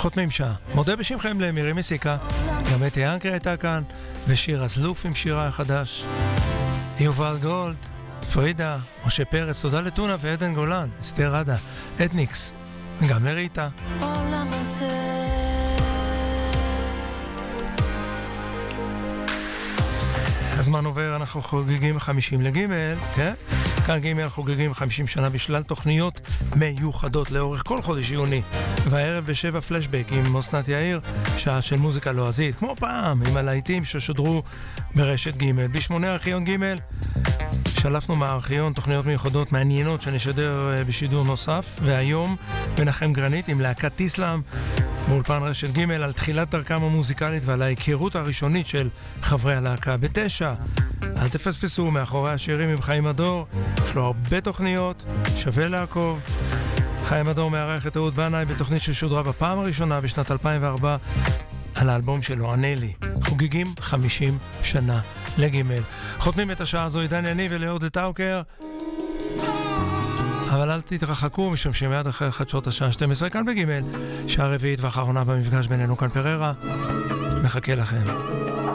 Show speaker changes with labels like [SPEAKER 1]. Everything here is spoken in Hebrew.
[SPEAKER 1] חותמים שעה. מודה בשמכם למירי מסיקה, גם אתי ינקר הייתה כאן, ושיר הזלוף עם שירה החדש, יובל גולד, פרידה, משה פרץ, תודה לטונה ועדן גולן, אסתר רדה, אתניקס, גם לריטה. הזמן עובר, אנחנו חוגגים 50 לגימל, כן? כאן גימל חוגגים 50 שנה בשלל תוכניות מיוחדות לאורך כל חודש יוני. והערב ב7 פלשבק עם אסנת יאיר, שעה של מוזיקה לועזית, כמו פעם, עם הלהיטים ששודרו ברשת גימל. ב8 ארכיון גימל, שלפנו מהארכיון תוכניות מיוחדות מעניינות שנשדר בשידור נוסף, והיום מנחם גרנית עם להקת טיסלאם, באולפן רשת ג' על תחילת דרכם המוזיקלית ועל ההיכרות הראשונית של חברי הלהקה. ב9, אל תפספסו מאחורי השירים עם חיים הדור, יש לו הרבה תוכניות, שווה לעקוב. חיים הדור מארח את אהוד בנאי בתוכנית ששודרה בפעם הראשונה בשנת 2004 על האלבום שלו, ענה לי. חוגגים 50 שנה לגימל. חותמים את השעה הזו עידן יניב ולאהוד לטאוקר, אבל אל תתרחקו משום שמיד אחרי חדשות השעה 12 כאן בגימל, שעה רביעית ואחרונה במפגש בינינו כאן פררה, מחכה לכם.